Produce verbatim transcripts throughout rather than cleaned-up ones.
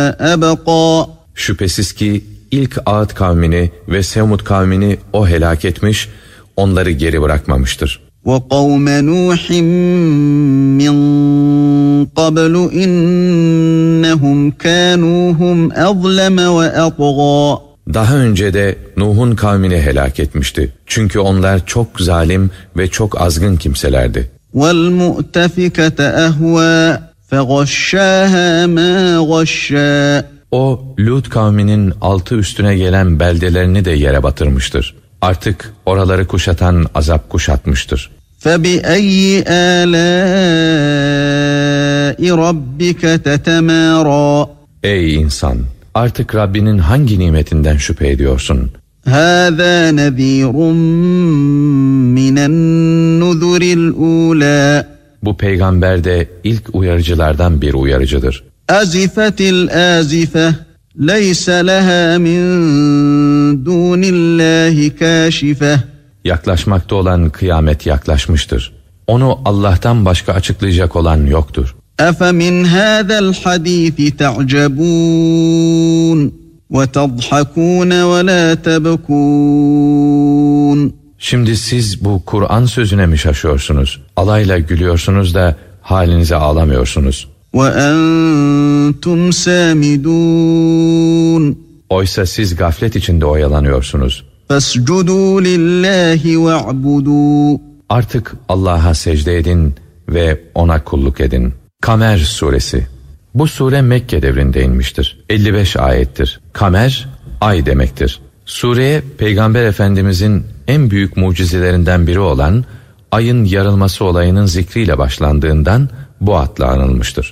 أبقى. Şüphesiz ki ilk Ad kavmini ve Semud kavmini o helak etmiş, onları geri bırakmamıştır. وَقَوْمَ نُوحٍ مِّن قَبْلُ إِنَّهُمْ كَانُوا هُمْ أَظْلَمَ وَأَطْغَى. Daha önce de Nuh'un kavmini helak etmişti. Çünkü onlar çok zalim ve çok azgın kimselerdi. وَالْمُؤْتَفِكَةَ أَهْوَى فَغَشَّاهَا مَا غَشَّى. O Lut kavminin altı üstüne gelen beldelerini de yere batırmıştır. Artık oraları kuşatan azap kuşatmıştır. فَبِأَيِّ آلَاءِ رَبِّكَ تَتَمَارَى. Ey insan! Artık Rabbinin hangi nimetinden şüphe ediyorsun? هَذَا نَذِيرٌ مِّنَ النُّذُرِ الْأُولَى. Bu peygamber de ilk uyarıcılardan bir uyarıcıdır. أَزِفَتِ الْآزِفَةُ لَيْسَ لَهَا مِنْ دُونِ اللّٰهِ كَاشِفَةٌ. Yaklaşmakta olan kıyamet yaklaşmıştır. Onu Allah'tan başka açıklayacak olan yoktur. أَفَمِنْ هَذَا الْحَدِيثِ تَعْجَبُونَ وَتَضْحَكُونَ وَلَا تَبْكُونَ. Şimdi siz bu Kur'an sözüne mi şaşıyorsunuz? Alayla gülüyorsunuz da halinize ağlamıyorsunuz. وَأَنْتُمْ سَامِدُونَ. Oysa siz gaflet içinde oyalanıyorsunuz. فَاسْجُدُوا لِلّٰهِ وَاعْبُدُوا. Artık Allah'a secde edin ve ona kulluk edin. Kamer suresi. Bu sure Mekke devrinde inmiştir. elli beş ayettir. Kamer, ay demektir. Sureye Peygamber Efendimizin en büyük mucizelerinden biri olan ayın yarılması olayının zikriyle başlandığından bu adla anılmıştır.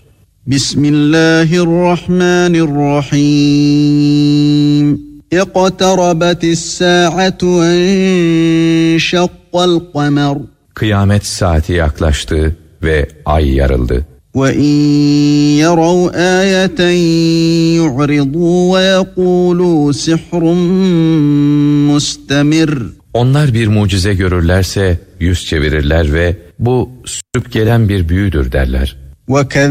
Bismillahirrahmanirrahim. İqtarabatis sa'atu ve enşaqqal kamer. Kıyamet saati yaklaştı ve ay yarıldı. وَاِنْ يَرَوْا آيَةً يُعْرِضُوا وَيَقُولُوا سِحْرٌ مُسْتَمِرٌ. Onlar bir mucize görürlerse yüz çevirirler ve bu sürüp gelen bir büyüdür derler.